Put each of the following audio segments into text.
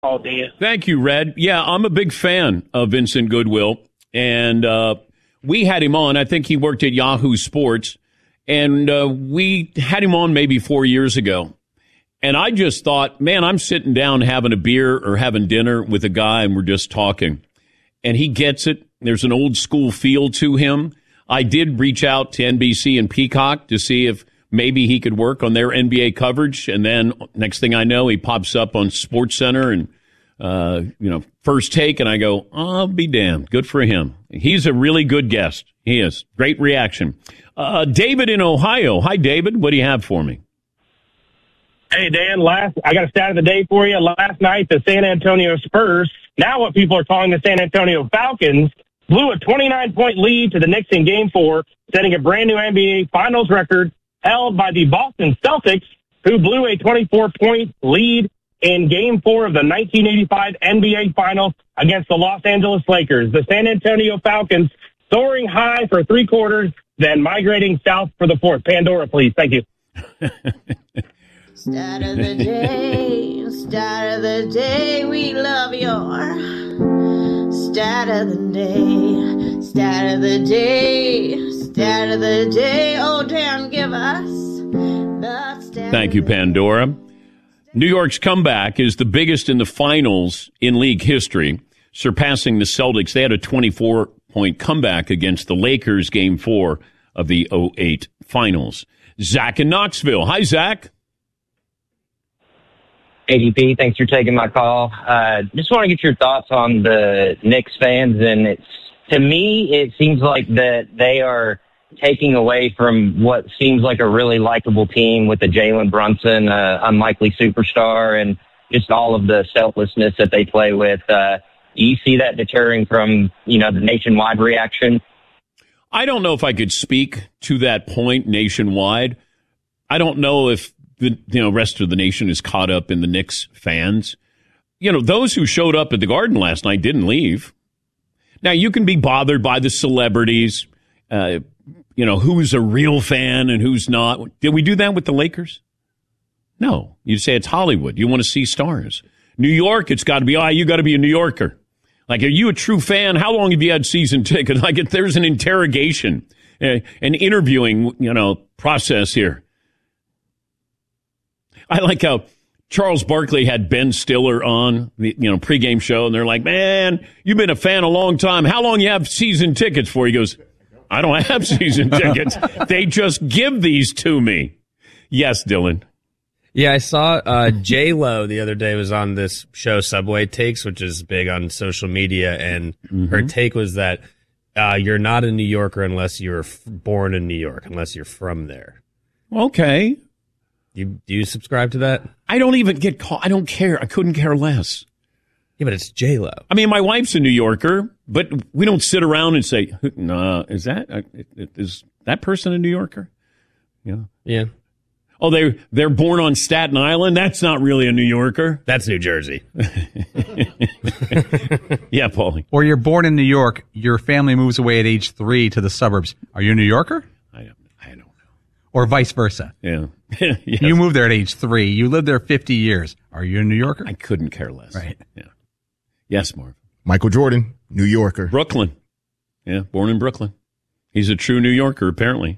all day. Thank you, Red. Yeah, I'm a big fan of Vincent Goodwill, and we had him on. I think he worked at Yahoo Sports, and we had him on maybe 4 years ago. And I just thought, man, I'm sitting down having a beer or having dinner with a guy, and we're just talking. And he gets it. There's an old school feel to him. I did reach out to NBC and Peacock to see if maybe he could work on their NBA coverage. And then next thing I know, he pops up on SportsCenter and, First Take. And I go, I'll be damned. Good for him. He's a really good guest. He is. Great reaction. David in Ohio. Hi, David. What do you have for me? Hey, Dan, I got a stat of the day for you. Last night, the San Antonio Spurs, now what people are calling the San Antonio Falcons, blew a 29-point lead to the Knicks in Game 4, setting a brand-new NBA Finals record held by the Boston Celtics, who blew a 24-point lead in Game 4 of the 1985 NBA Finals against the Los Angeles Lakers. The San Antonio Falcons soaring high for 3 quarters, then migrating south for the fourth. Pandora, please. Thank you. Stat of the day, we love your stat of the day, stat of the day, stat of the day. Oh, Dan, give us the stat. Thank you, Pandora. New York's comeback is the biggest in the finals in league history, surpassing the Celtics. They had a 24-point comeback against the Lakers, Game 4 of the 2008 finals. Zach in Knoxville. Hi, Zach. ADP, thanks for taking my call. Just want to get your thoughts on the Knicks fans, and to me, it seems like that they are taking away from what seems like a really likable team with the Jalen Brunson, unlikely superstar, and just all of the selflessness that they play with. Do you see that deterring from, the nationwide reaction? I don't know if I could speak to that point nationwide. I don't know if the rest of the nation is caught up in the Knicks fans. Those who showed up at the Garden last night didn't leave. Now, you can be bothered by the celebrities, who's a real fan and who's not. Did we do that with the Lakers? No. You say it's Hollywood. You want to see stars. New York, it's got to be, you got to be a New Yorker. Like, are you a true fan? How long have you had season tickets? Like, if there's an interrogation, an interviewing, process here. I like how Charles Barkley had Ben Stiller on the pregame show, and they're like, "Man, you've been a fan a long time. How long you have season tickets for?" He goes, "I don't have season tickets. They just give these to me." Yes, Dylan. Yeah, I saw J-Lo the other day was on this show Subway Takes, which is big on social media, and her take was that you're not a New Yorker unless you're born in New York, unless you're from there. Okay. Do you subscribe to that? I don't even get caught. I don't care. I couldn't care less. Yeah, but it's J-Lo. I mean, my wife's a New Yorker, but we don't sit around and say, "No, is that person a New Yorker?" Yeah. Oh, they're born on Staten Island. That's not really a New Yorker. That's New Jersey. Yeah, Paulie. Or you're born in New York. Your family moves away at age 3 to the suburbs. Are you a New Yorker? I don't know. Or vice versa. Yeah. Yes. You moved there at age 3. You lived there 50 years. Are you a New Yorker? I couldn't care less. Right. Yeah. Yes, Marv. Michael Jordan, New Yorker. Brooklyn. Yeah, born in Brooklyn. He's a true New Yorker, apparently.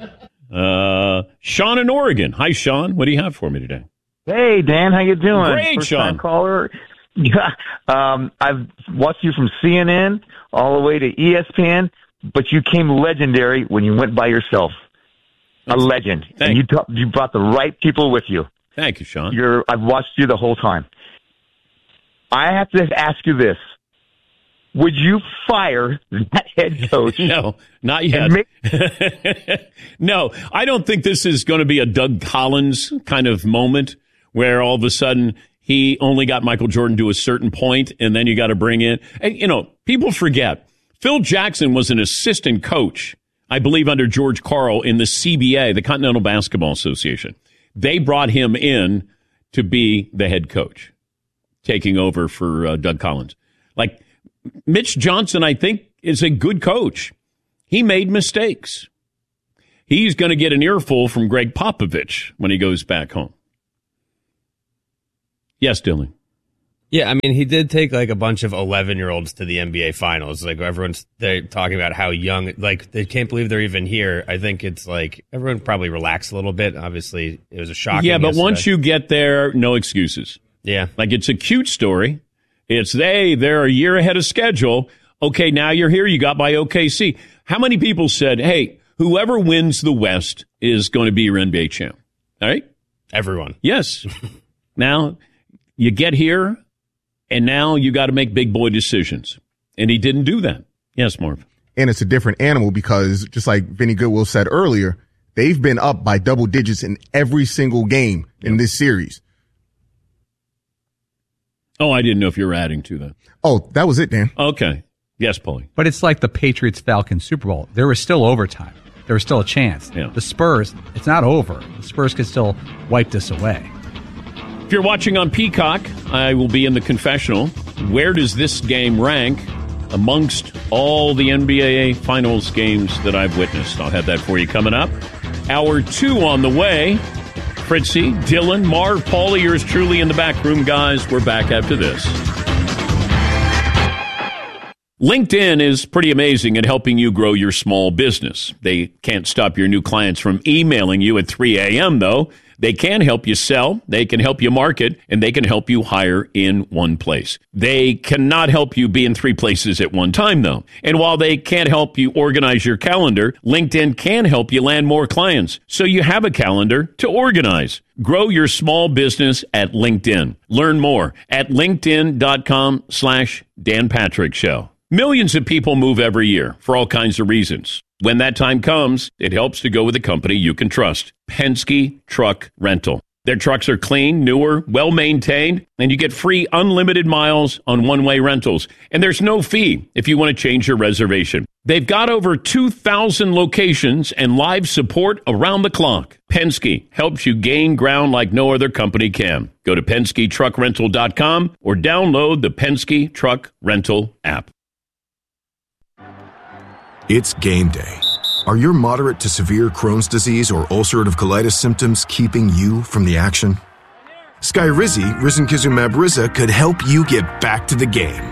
Sean in Oregon. Hi, Sean. What do you have for me today? Hey, Dan. How you doing? Great, First Sean. time caller. Yeah. I've watched you from CNN all the way to ESPN, but you came legendary when you went by yourself. A legend. And you brought the right people with you. Thank you, Sean. I've watched you the whole time. I have to ask you this. Would you fire that head coach? No, not yet. No, I don't think this is going to be a Doug Collins kind of moment where all of a sudden he only got Michael Jordan to a certain point and then you got to bring in. And, people forget. Phil Jackson was an assistant coach, I believe, under George Karl in the CBA, the Continental Basketball Association. They brought him in to be the head coach, taking over for Doug Collins. Like, Mitch Johnson, I think, is a good coach. He made mistakes. He's going to get an earful from Greg Popovich when he goes back home. Yes, Dylan. Yeah, I mean, he did take like a bunch of 11-year-olds to the NBA Finals. Like they're talking about how young, like they can't believe they're even here. I think it's like everyone probably relaxed a little bit. Obviously, it was a shock. Yeah, but once you get there, no excuses. Yeah, like it's a cute story. It's they're a year ahead of schedule. Okay, now you're here. You got by OKC. How many people said, "Hey, whoever wins the West is going to be your NBA champ"? All right, everyone. Yes. Now you get here. And now you got to make big boy decisions. And he didn't do that. Yes, Marv. And it's a different animal because just like Vinny Goodwill said earlier, they've been up by double digits in every single game in this series. Oh, I didn't know if you were adding to that. Oh, that was it, Dan. Okay. Yes, Paulie. But it's like the Patriots-Falcons Super Bowl. There was still overtime. There was still a chance. Yeah. The Spurs, it's not over. The Spurs could still wipe this away. If you're watching on Peacock, I will be in the confessional. Where does this game rank amongst all the NBA Finals games that I've witnessed? I'll have that for you coming up. Hour 2 on the way. Fritzy, Dylan, Marv, Paulie, yours truly in the back room, guys. We're back after this. LinkedIn is pretty amazing at helping you grow your small business. They can't stop your new clients from emailing you at 3 a.m., though. They can help you sell, they can help you market, and they can help you hire in one place. They cannot help you be in 3 places at one time, though. And while they can't help you organize your calendar, LinkedIn can help you land more clients, so you have a calendar to organize. Grow your small business at LinkedIn. Learn more at linkedin.com/Dan Patrick Show. Millions of people move every year for all kinds of reasons. When that time comes, it helps to go with a company you can trust. Penske Truck Rental. Their trucks are clean, newer, well-maintained, and you get free unlimited miles on one-way rentals. And there's no fee if you want to change your reservation. They've got over 2,000 locations and live support around the clock. Penske helps you gain ground like no other company can. Go to PenskeTruckRental.com or download the Penske Truck Rental app. It's game day. Are your moderate to severe Crohn's disease or ulcerative colitis symptoms keeping you from the action? Skyrizi, risankizumab Riza, could help you get back to the game.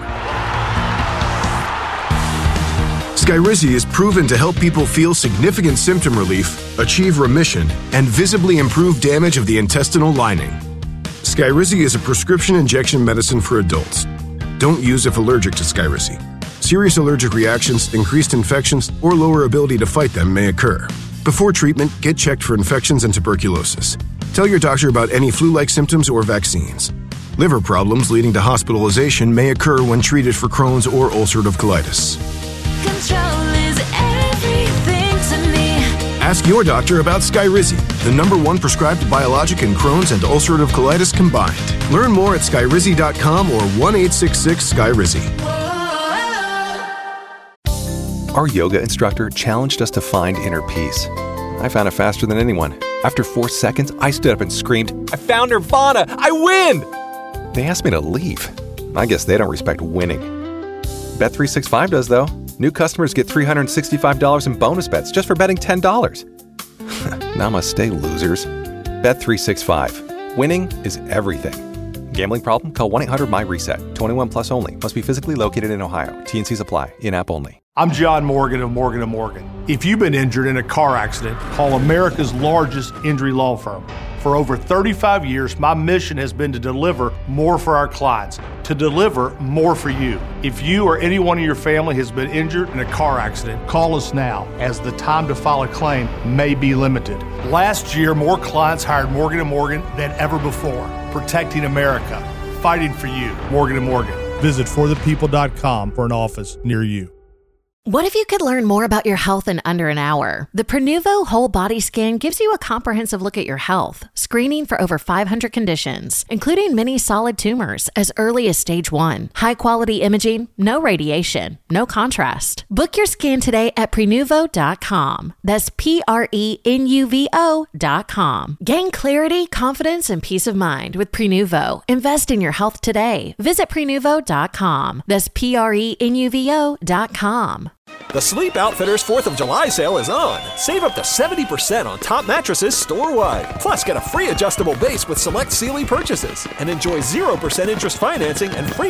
Skyrizi is proven to help people feel significant symptom relief, achieve remission, and visibly improve damage of the intestinal lining. Skyrizi is a prescription injection medicine for adults. Don't use if allergic to Skyrizi. Serious allergic reactions, increased infections, or lower ability to fight them may occur. Before treatment, get checked for infections and tuberculosis. Tell your doctor about any flu-like symptoms or vaccines. Liver problems leading to hospitalization may occur when treated for Crohn's or ulcerative colitis. Control is everything to me. Ask your doctor about Skyrizi, the #1 prescribed biologic in Crohn's and ulcerative colitis combined. Learn more at skyrizi.com or 1-866-SKYRIZI. Our yoga instructor challenged us to find inner peace. I found it faster than anyone. After 4 seconds, I stood up and screamed, "I found Nirvana! I win!" They asked me to leave. I guess they don't respect winning. Bet365 does, though. New customers get $365 in bonus bets just for betting $10. Namaste, losers. Bet365. Winning is everything. Gambling problem? Call 1-800-MY-RESET. 21 plus only. Must be physically located in Ohio. T&Cs apply. In-app only. I'm John Morgan of Morgan & Morgan. If you've been injured in a car accident, call America's largest injury law firm. For over 35 years, my mission has been to deliver more for our clients, to deliver more for you. If you or anyone in your family has been injured in a car accident, call us now, as the time to file a claim may be limited. Last year, more clients hired Morgan & Morgan than ever before, protecting America, fighting for you. Morgan & Morgan. Visit forthepeople.com for an office near you. What if you could learn more about your health in under an hour? The Prenuvo Whole Body Scan gives you a comprehensive look at your health, screening for over 500 conditions, including many solid tumors as early as stage 1. High-quality imaging, no radiation, no contrast. Book your scan today at Prenuvo.com. That's Prenuvo.com. Gain clarity, confidence, and peace of mind with Prenuvo. Invest in your health today. Visit Prenuvo.com. That's Prenuvo.com. The Sleep Outfitters 4th of July sale is on. Save up to 70% on top mattresses store-wide. Plus, get a free adjustable base with select Sealy purchases. And enjoy 0% interest financing and free